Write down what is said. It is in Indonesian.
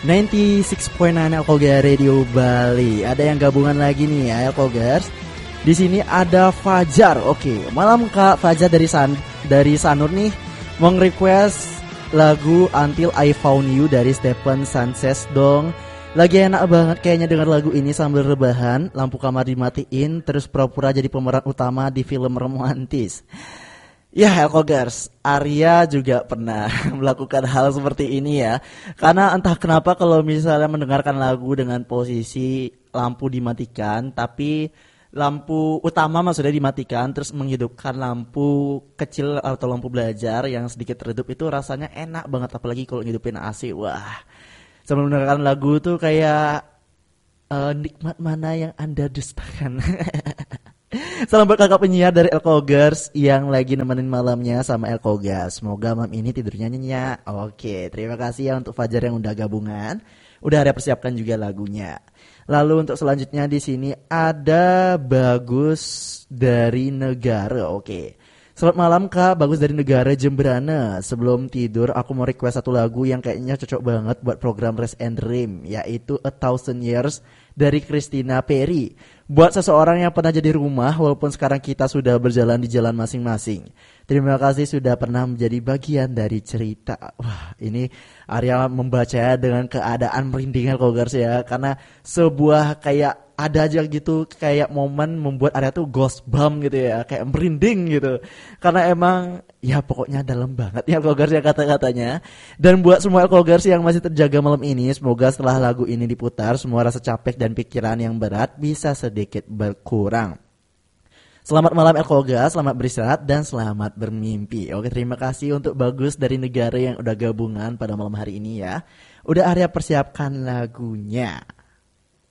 96.9 Elkogar Radio Bali. Ada yang gabungan lagi nih ya Elkogars. Di sini ada Fajar. Oke, malam Kak Fajar dari Sanur nih mau request lagu Until I Found You dari Stephen Sanchez dong. Lagi enak banget kayaknya dengar lagu ini sambil rebahan, lampu kamar dimatiin, terus pura-pura jadi pemeran utama di film romantis. Ya Elkogars, Arya juga pernah melakukan hal seperti ini ya. Karena entah kenapa kalau misalnya mendengarkan lagu dengan posisi lampu dimatikan, tapi lampu utama maksudnya dimatikan, terus menghidupkan lampu kecil atau lampu belajar yang sedikit redup, itu rasanya enak banget. Apalagi kalau ngidupin AC. Wah, sebelum mendengarkan lagu tuh kayak nikmat mana yang Anda dustakan. Salam buat kakak penyiar dari Elkogars yang lagi nemenin malamnya sama Elkogars. Semoga malam ini tidurnya nyenyak. Oke, terima kasih ya untuk Fajar yang udah gabungan. Udah ada persiapkan juga lagunya. Lalu untuk selanjutnya di sini ada Bagus dari Negara. Oke. Selamat malam Kak, Bagus dari Negara Jemberana. Sebelum tidur aku mau request satu lagu yang kayaknya cocok banget buat program Rest and Dream, yaitu A Thousand Years dari Christina Perry. Buat seseorang yang pernah jadi rumah walaupun sekarang kita sudah berjalan di jalan masing-masing. Terima kasih sudah pernah menjadi bagian dari cerita. Wah, ini Arya membaca dengan keadaan merinding Elkogars ya, karena sebuah kayak ada aja gitu kayak momen membuat Arya tuh ghost bump gitu ya, kayak merinding gitu. Karena emang ya pokoknya dalam banget ya Elkogars ya kata-katanya. Dan buat semua Elkogars yang masih terjaga malam ini, semoga setelah lagu ini diputar semua rasa capek dan pikiran yang berat bisa sedikit berkurang. Selamat malam Elkogars, selamat beristirahat dan selamat bermimpi. Oke, terima kasih untuk Bagus dari Negara yang udah gabungan pada malam hari ini ya. Udah Arya persiapkan lagunya.